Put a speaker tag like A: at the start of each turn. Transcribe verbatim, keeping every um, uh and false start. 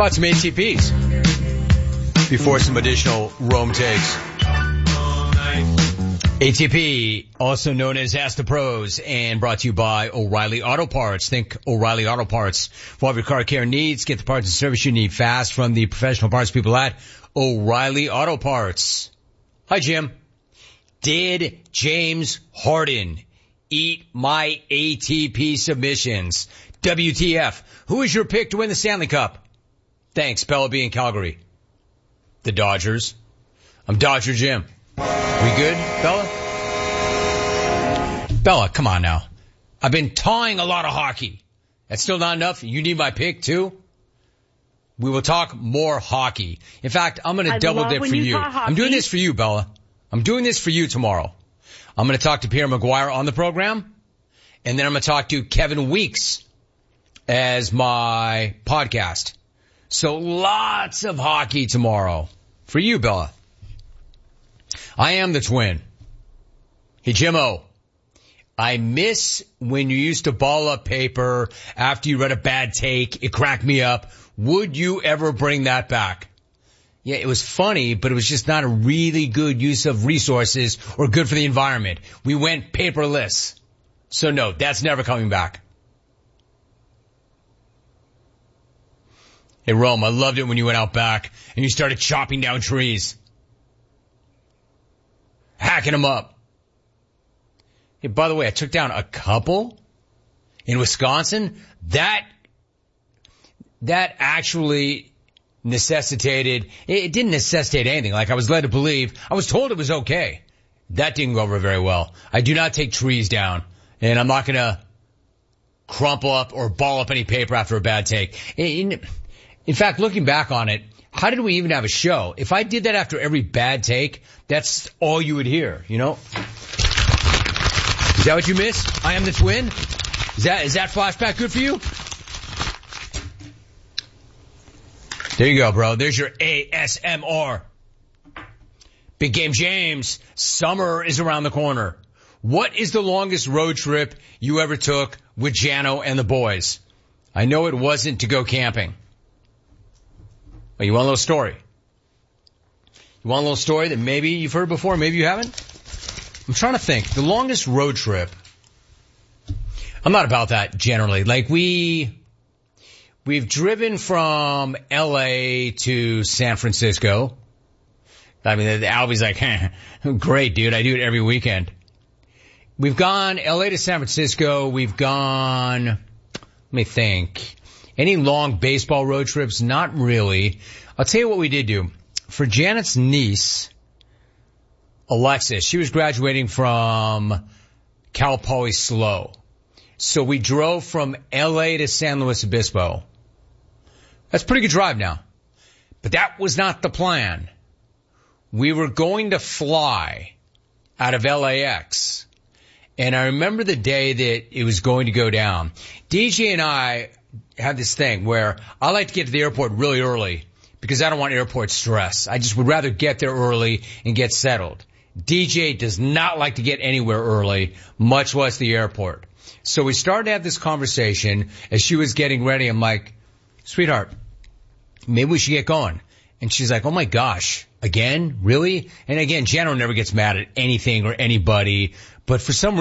A: about some A T Ps before some additional Rome takes? A T P, also known as Ask the Pros, and brought to you by O'Reilly Auto Parts. Think O'Reilly Auto Parts for all of your car care needs. Get the parts and service you need fast from the professional parts people at O'Reilly Auto Parts. Hi, Jim. Did James Harden eat my A T P submissions? W T F. Who is your pick to win the Stanley Cup? Thanks, Bella B in Calgary. The Dodgers. I'm Dodger Jim. We good, Bella? Bella, come on now. I've been tawing a lot of hockey. That's still not enough? You need my pick, too? We will talk more hockey. In fact, I'm going to double dip for you. I'm doing this for you, Bella. I'm doing this for you tomorrow. I'm going to talk to Pierre McGuire on the program, and then I'm going to talk to Kevin Weeks as my podcast. So lots of hockey tomorrow for you, Bella. I am the twin. Hey, Jimmo, I miss when you used to ball up paper after you read a bad take. It cracked me up. Would you ever bring that back? Yeah, it was funny, but it was just not a really good use of resources or good for the environment. We went paperless. So no, that's never coming back. Hey, Rome, I loved it when you went out back and you started chopping down trees. Hacking them up. Hey, by the way, I took down a couple in Wisconsin. That, that actually necessitated, it didn't necessitate anything. Like I was led to believe, I was told it was okay. That didn't go over very well. I do not take trees down, and I'm not going to crumple up or ball up any paper after a bad take. In, in fact, looking back on it, how did we even have a show? If I did that after every bad take, that's all you would hear, you know? Is that what you missed? I am the twin? Is that, is that flashback good for you? There you go, bro. There's your A S M R. Big Game James. Summer is around the corner. What is the longest road trip you ever took with Jano and the boys? I know it wasn't to go camping. Oh, you want a little story? You want a little story that maybe you've heard before, maybe you haven't? I'm trying to think. The longest road trip. I'm not about that generally. Like we, we've driven from L A to San Francisco. I mean, Albie's like, great, dude. I do it every weekend. We've gone L A to San Francisco. We've gone, let me think. Any long baseball road trips? Not really. I'll tell you what we did do. For Janet's niece, Alexis, she was graduating from Cal Poly SLO. So we drove from L A to San Luis Obispo. That's a pretty good drive now. But that was not the plan. We were going to fly out of L A X. And I remember the day that it was going to go down. D J and I have this thing where I like to get to the airport really early because I don't want airport stress. I just would rather get there early and get settled. D J does not like to get anywhere early, much less the airport. So we started to have this conversation as she was getting ready. I'm like, sweetheart, maybe we should get going. And she's like, oh my gosh, again? Really? And again, Jano never gets mad at anything or anybody, but for some reason,